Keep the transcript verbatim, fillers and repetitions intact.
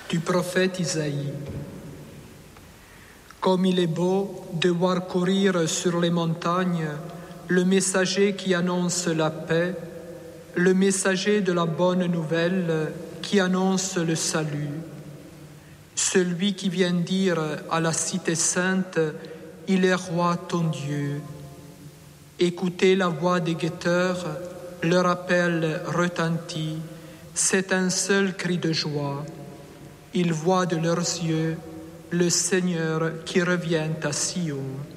Du prophète Isaïe. Comme il est beau de voir courir sur les montagnes le messager qui annonce la paix, le messager de la bonne nouvelle qui annonce le salut. Celui qui vient dire à la cité sainte, il est roi ton Dieu. Écoutez la voix des guetteurs, leur appel retentit, c'est un seul cri de joie. Ils voient de leurs yeux le Seigneur qui revient à Sion.